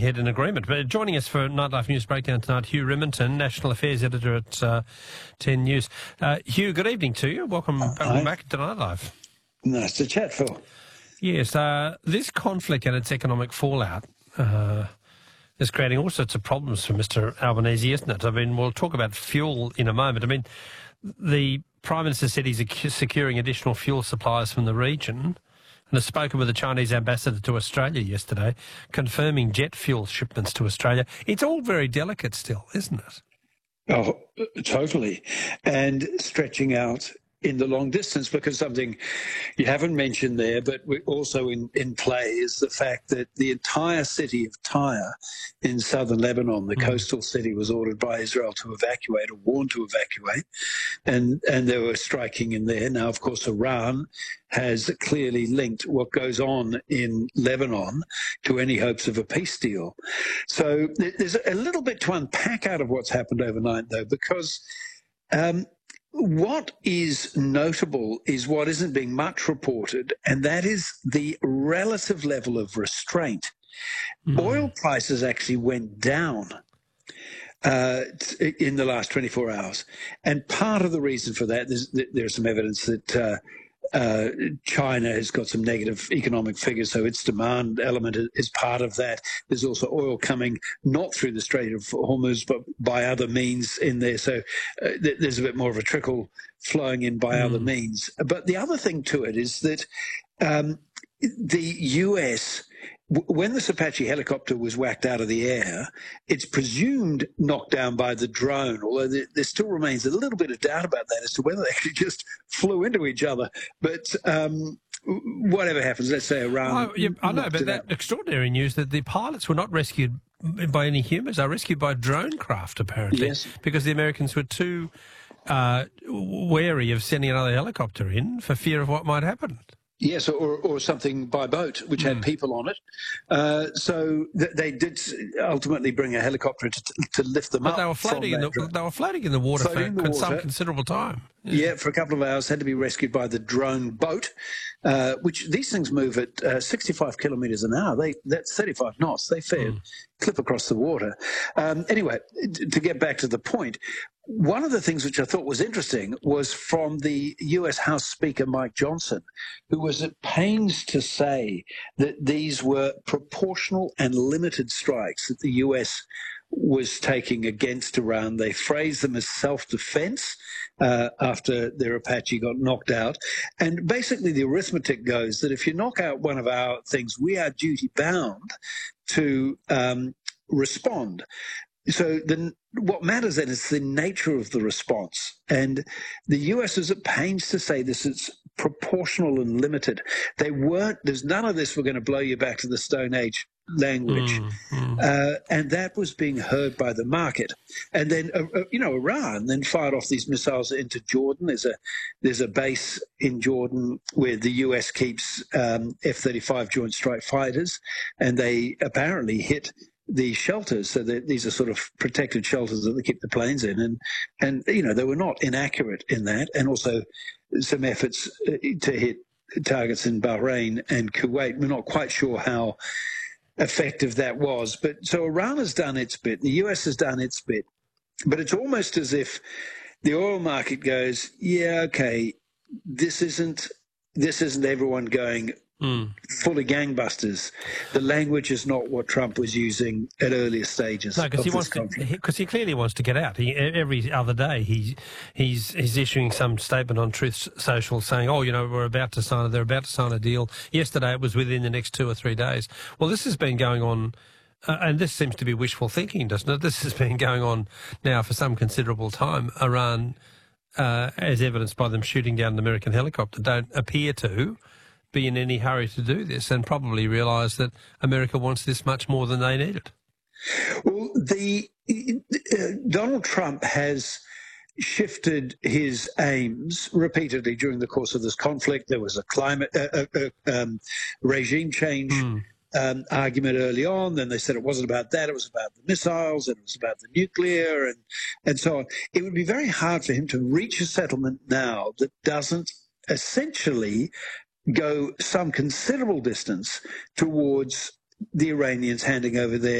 ahead in agreement. But joining us for Nightlife News Breakdown tonight, Hugh Rimmington, National Affairs Editor at 10 News. Hugh, good evening to you. Welcome back to Nightlife. Nice to chat, Phil. Yes, this conflict and its economic fallout is creating all sorts of problems for Mr Albanese, isn't it? I mean, we'll talk about fuel in a moment. I mean, the Prime Minister said he's securing additional fuel supplies from the region and has spoken with the Chinese ambassador to Australia yesterday, confirming jet fuel shipments to Australia. It's all very delicate still, isn't it? Oh, totally. And stretching out in the long distance, because something you haven't mentioned there, but also in play is the fact that the entire city of Tyre in southern Lebanon, the coastal city, was ordered by Israel to evacuate or warned to evacuate, and they were striking in there. Now, of course, Iran has clearly linked what goes on in Lebanon to any hopes of a peace deal. So there's a little bit to unpack out of what's happened overnight, though, because what is notable is what isn't being much reported, and that is the relative level of restraint. Oil prices actually went down in the last 24 hours. And part of the reason for that, there's some evidence that China has got some negative economic figures, so its demand element is part of that. There's also oil coming not through the Strait of Hormuz, but by other means in there. So there's a bit more of a trickle flowing in by other means. But the other thing to it is that the US, when this Apache helicopter was whacked out of the air, it's presumed knocked down by the drone, although there still remains a little bit of doubt about that as to whether they actually just flew into each other. But whatever happens, let's say Iran... I know, but that extraordinary news that the pilots were not rescued by any humans. They were rescued by drone craft, apparently, because the Americans were too wary of sending another helicopter in for fear of what might happen. Yes, or something by boat, which had people on it. So they did ultimately bring a helicopter to lift them up. But they were floating in the water for some considerable time. Yeah, for a couple of hours, had to be rescued by the drone boat, which these things move at 65 kilometres an hour. That's 35 knots. They clip across the water. Anyway, to get back to the point, one of the things which I thought was interesting was from the US House Speaker, Mike Johnson, who was at pains to say that these were proportional and limited strikes that the US was taking against Iran. They phrased them as self-defense after their Apache got knocked out. And basically the arithmetic goes that if you knock out one of our things, we are duty-bound to respond. So what matters then is the nature of the response. And the US is at pains to say this is proportional and limited. There's none of this, we're going to blow you back to the Stone Age language. And that was being heard by the market. And then, Iran then fired off these missiles into Jordan. There's a base in Jordan where the US keeps F-35 Joint Strike Fighters, and they apparently hit the shelters, so that these are sort of protected shelters that they keep the planes in, and they were not inaccurate in that, and also some efforts to hit targets in Bahrain and Kuwait. We're not quite sure how effective that was, but so Iran has done its bit, the US has done its bit, but it's almost as if the oil market goes, yeah, okay, this isn't everyone going fully gangbusters. The language is not what Trump was using at earlier stages. No, because he clearly wants to get out. Every other day he's issuing some statement on Truth Social saying, they're about to sign a deal. Yesterday it was within the next 2 or 3 days. Well, this has been going on, and this seems to be wishful thinking, doesn't it? This has been going on now for some considerable time. Iran, as evidenced by them shooting down an American helicopter, don't appear to be in any hurry to do this, and probably realise that America wants this much more than they need it. Well, Donald Trump has shifted his aims repeatedly during the course of this conflict. There was a climate regime change argument early on. Then they said it wasn't about that. It was about the missiles, and it was about the nuclear, and so on. It would be very hard for him to reach a settlement now that doesn't essentially go some considerable distance towards the Iranians handing over their